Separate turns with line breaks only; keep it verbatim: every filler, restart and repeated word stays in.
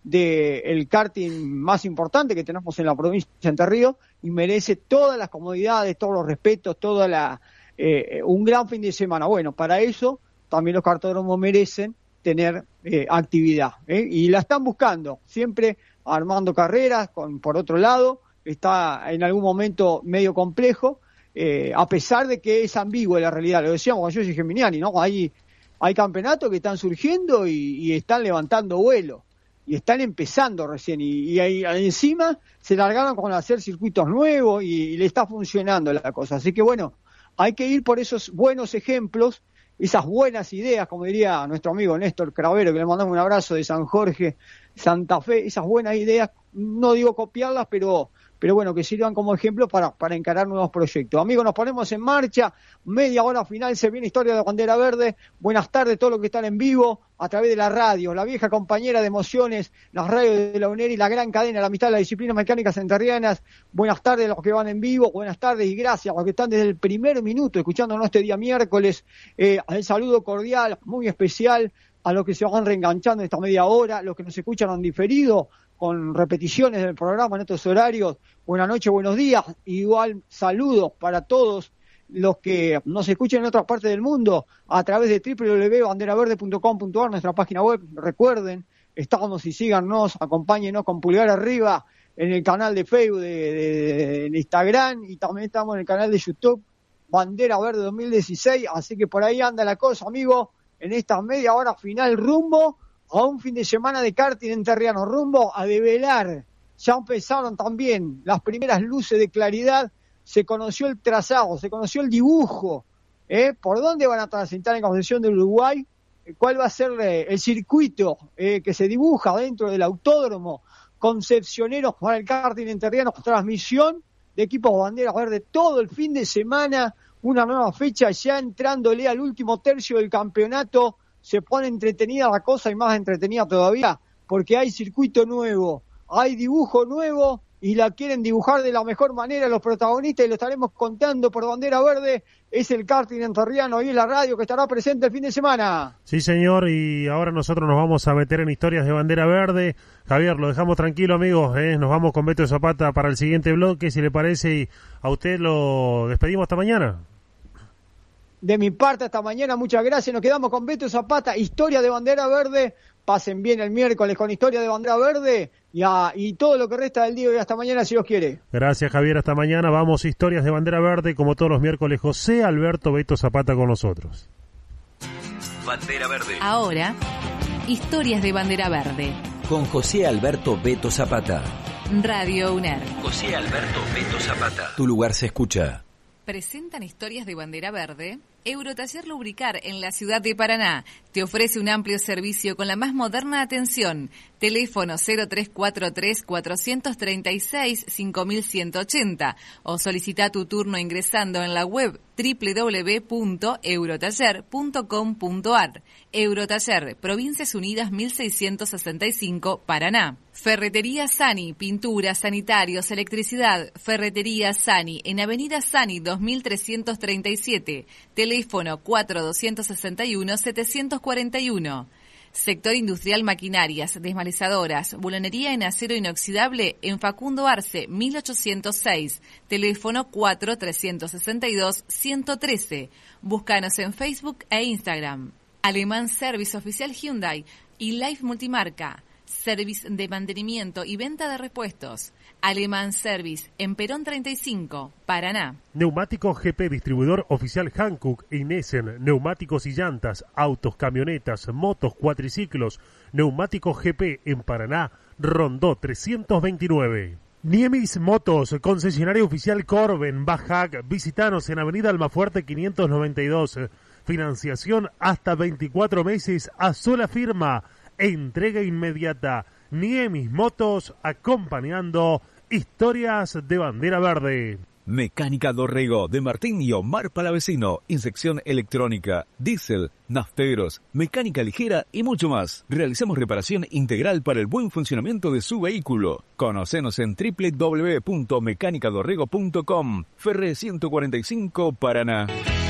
del karting más importante que tenemos en la provincia de Entre Ríos y merece todas las comodidades, todos los respetos, toda la eh, un gran fin de semana. Bueno, para eso también los kartódromos merecen tener eh, actividad, ¿eh? Y la están buscando, siempre armando carreras, con por otro lado, está en algún momento medio complejo, eh, a pesar de que es ambigua la realidad, lo decíamos con Yoshi Geminiani, ¿no? Hay, hay campeonatos que están surgiendo y, y están levantando vuelo, y están empezando recién, y, y ahí encima se largaron con hacer circuitos nuevos y, y le está funcionando la cosa, así que bueno, hay que ir por esos buenos ejemplos, esas buenas ideas, como diría nuestro amigo Néstor Cravero, que le mandamos un abrazo de San Jorge, Santa Fe, esas buenas ideas, no digo copiarlas, pero pero bueno, que sirvan como ejemplo para, para encarar nuevos proyectos. Amigos, nos ponemos en marcha, media hora final, se viene Historia de Bandera Verde. Buenas tardes a todos los que están en vivo, a través de la radio, la vieja compañera de emociones, las radios de la UNER y la gran cadena, la amistad de las disciplinas mecánicas entrerrianas. Buenas tardes a los que van en vivo, buenas tardes y gracias a los que están desde el primer minuto escuchándonos este día miércoles. Eh, el saludo cordial, muy especial, a los que se van reenganchando en esta media hora, los que nos escuchan en diferido, con repeticiones del programa en estos horarios. Buenas noches, buenos días. Igual saludos para todos los que nos escuchan en otras partes del mundo a través de doble u doble u doble u punto bandera verde punto com punto a r, nuestra página web. Recuerden, estamos y síganos, acompáñenos con pulgar arriba en el canal de Facebook, de, de, de Instagram, y también estamos en el canal de YouTube, Bandera Verde dos mil dieciséis. Así que por ahí anda la cosa, amigo, en esta media hora final rumbo a un fin de semana de karting entrerriano, rumbo a develar. Ya empezaron también las primeras luces de claridad, se conoció el trazado, se conoció el dibujo, ¿eh? ¿Por dónde van a transitar en Concepción del Uruguay? ¿Cuál va a ser eh, el circuito eh, que se dibuja dentro del autódromo Concepcioneros para el karting entrerriano? Transmisión de equipos bandera verde todo el fin de semana, una nueva fecha ya entrándole al último tercio del campeonato. Se pone entretenida la cosa y más entretenida todavía, porque hay circuito nuevo, hay dibujo nuevo y la quieren dibujar de la mejor manera los protagonistas y lo estaremos contando por Bandera Verde. Es el karting entrerriano y es la radio que estará presente el fin de semana.
Sí, señor, y ahora nosotros nos vamos a meter en historias de Bandera Verde. Javier, lo dejamos tranquilo, amigos, ¿eh? Nos vamos con Beto Zapata para el siguiente bloque, si le parece, y a usted lo despedimos hasta mañana.
De mi parte, hasta mañana, muchas gracias. Nos quedamos con Beto Zapata, Historia de Bandera Verde. Pasen bien el miércoles con Historia de Bandera Verde y, a, y todo lo que resta del día y hasta mañana, si Dios quiere.
Gracias, Javier, hasta mañana. Vamos, Historias de Bandera Verde, como todos los miércoles, José Alberto Beto Zapata con nosotros.
Bandera Verde.
Ahora, Historias de Bandera Verde.
Con José Alberto Beto Zapata.
Radio UNER.
José Alberto Beto Zapata. Tu lugar se escucha.
Presentan Historias de Bandera Verde. Eurotaller Lubricar en la ciudad de Paraná te ofrece un amplio servicio con la más moderna atención. Teléfono cero tres cuatro tres, cuatro tres seis, cinco uno ocho cero o solicita tu turno ingresando en la web doble u doble u doble u punto eurotaller punto com punto a r. Eurotaller, Provincias Unidas mil seiscientos sesenta y cinco, Paraná. Ferretería Sani, pinturas, sanitarios, electricidad. Ferretería Sani, en Avenida Sani dos mil trescientos treinta y siete. Teléfono cuatro dos seis uno, siete cuatro uno. Sector Industrial Maquinarias, Desmalezadoras, Bulonería en Acero Inoxidable en Facundo Arce, mil ochocientos seis. Teléfono cuatro tres seis dos, uno uno uno tres. Búscanos en Facebook e Instagram. Alemán Service Oficial Hyundai y Life Multimarca. Service de mantenimiento y venta de repuestos. Alemán Service, en Perón treinta y cinco, Paraná.
Neumáticos G P, distribuidor oficial Hankook y Nessen. Neumáticos y llantas, autos, camionetas, motos, cuatriciclos. Neumáticos G P en Paraná, Rondó trescientos veintinueve. Niemis Motos, concesionario oficial Corben, Bajac. Visitanos en Avenida Almafuerte quinientos noventa y dos. Financiación hasta veinticuatro meses a sola firma. Entrega inmediata. Niemis Motos, acompañando Historias de Bandera Verde.
Mecánica Dorrego, de Martín y Omar Palavecino. Inyección electrónica, diésel, nafteros, mecánica ligera y mucho más. Realizamos reparación integral para el buen funcionamiento de su vehículo. Conocenos en doble u doble u doble u punto mecánica dorrego punto com. Ferre ciento cuarenta y cinco, Paraná.